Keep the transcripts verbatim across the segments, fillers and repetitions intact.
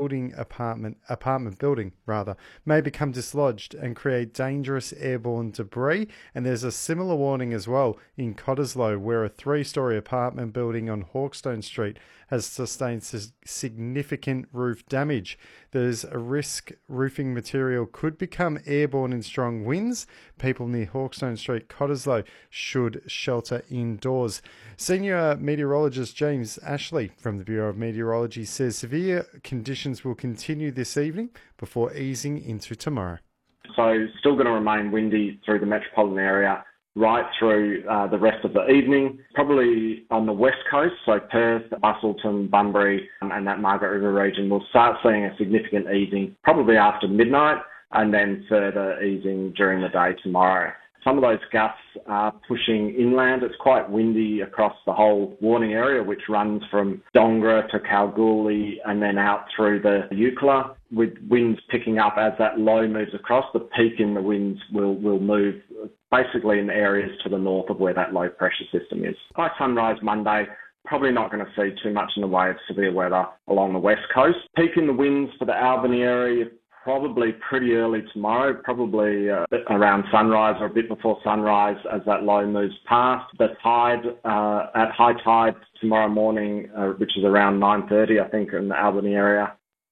building apartment apartment building rather may become dislodged and create dangerous airborne debris. And there's a similar warning as well in Cottesloe, where a three-storey apartment building on Hawkstone Street has sustained significant roof damage. There's a risk roofing material could become airborne in strong winds. People near Hawkstone Street, Cottesloe, should shelter indoors. Senior meteorologist James Ashley from the Bureau of Meteorology says severe conditions will continue this evening before easing into tomorrow. So still going to remain windy through the metropolitan area right through uh, the rest of the evening. Probably on the west coast, so Perth, Busselton, Bunbury um, and that Margaret River region, we'll start seeing a significant easing probably after midnight and then further easing during the day tomorrow. Some of those gusts are pushing inland. It's quite windy across the whole warning area, which runs from Dongra to Kalgoorlie and then out through the Eucla, with winds picking up as that low moves across. The peak in the winds will, will move basically in areas to the north of where that low pressure system is. By sunrise Monday, probably not going to see too much in the way of severe weather along the west coast. Peak in the winds for the Albany area, probably pretty early tomorrow, probably uh, around sunrise or a bit before sunrise as that low moves past. The tide, uh, at high tide tomorrow morning, uh, which is around nine thirty, I think, in the Albany area,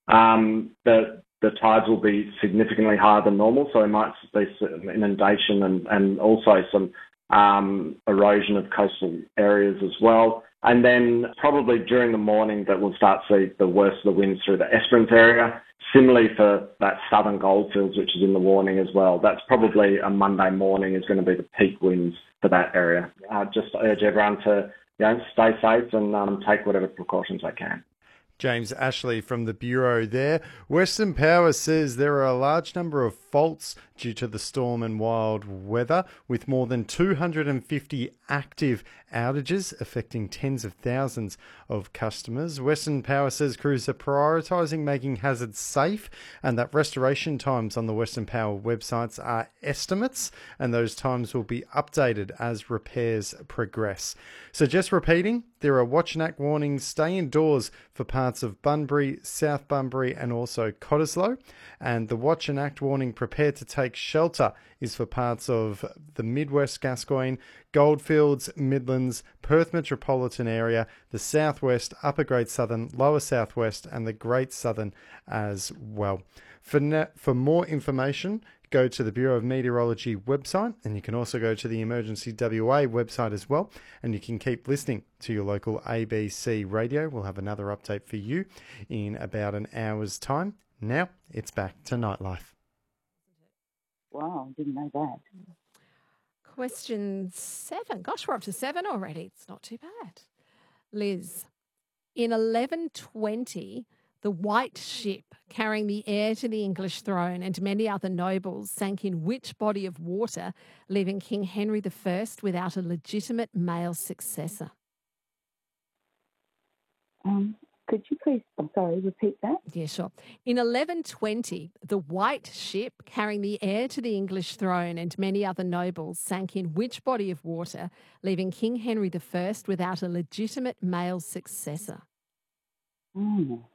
um, the, the tides will be significantly higher than normal, so there might be some inundation and, and also some um, erosion of coastal areas as well. And then probably during the morning that we'll start to see the worst of the winds through the Esperance area. Similarly for that southern goldfields, which is in the warning as well. That's probably a Monday morning is going to be the peak winds for that area. Uh, just urge everyone to you know, stay safe and um, take whatever precautions they can. James Ashley from the Bureau there. Western Power says there are a large number of faults due to the storm and wild weather, with more than two hundred fifty active outages affecting tens of thousands of customers. Western Power says crews are prioritising making hazards safe and that restoration times on the Western Power websites are estimates, and those times will be updated as repairs progress. So just repeating, there are watch and act warnings, stay indoors for parts of Bunbury, South Bunbury and also Cottesloe, and the watch and act warning, prepare to take shelter, is for parts of the Midwest Gascoyne, Goldfields, Midlands, Perth metropolitan area, the Southwest, Upper Great Southern, Lower Southwest and the Great Southern as well. For, na- for more information, go to the Bureau of Meteorology website, and you can also go to the Emergency W A website as well, and you can keep listening to your local A B C radio. We'll have another update for you in about an hour's time. Now it's back to Nightlife. Wow, didn't know that. Question seven. Gosh, we're up to seven already. It's not too bad. Liz, in eleven twenty, the White Ship, carrying the heir to the English throne and many other nobles, sank in which body of water, leaving King Henry the First without a legitimate male successor? Um, could you please, I'm sorry, repeat that? Yeah, sure. In eleven twenty, the White Ship, carrying the heir to the English throne and many other nobles, sank in which body of water, leaving King Henry the First without a legitimate male successor? Oh.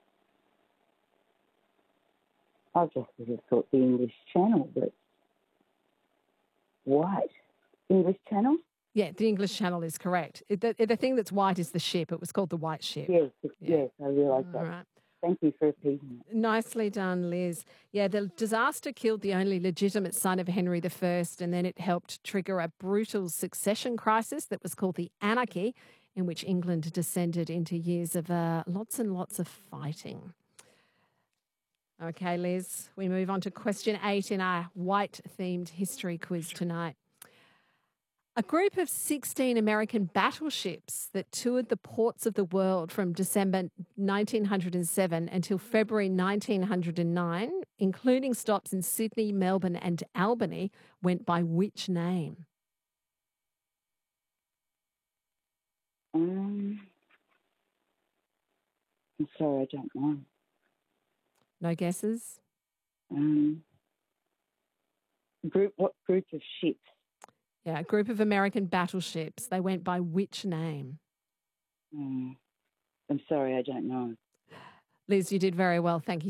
I just would have thought the English Channel, but white English Channel? Yeah, the English Channel is correct. It, the, the thing that's white is the ship. It was called the White Ship. Yes, yeah. yes, I realise that. All right. Thank you for repeating it. Nicely done, Liz. Yeah, the disaster killed the only legitimate son of Henry the First, and then it helped trigger a brutal succession crisis that was called the Anarchy, in which England descended into years of uh, lots and lots of fighting. Okay, Liz, we move on to question eight in our white-themed history quiz tonight. A group of sixteen American battleships that toured the ports of the world from December nineteen oh seven until February nineteen oh nine, including stops in Sydney, Melbourne and Albany, went by which name? Um, I'm sorry, I don't know. No guesses? Um, group, what group of ships? Yeah, a group of American battleships. They went by which name? Um, I'm sorry, I don't know. Liz, you did very well. Thank you.